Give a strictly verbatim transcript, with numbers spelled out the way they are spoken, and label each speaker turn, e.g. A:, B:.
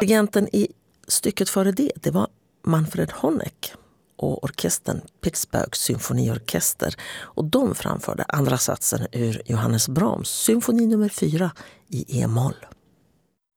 A: Dirigenten i stycket före det, det var Manfred Honeck och orkestern Pittsburgh symfoniorkester. Och de framförde andra satsen ur Johannes Brahms symfoni nummer fyra i E-moll.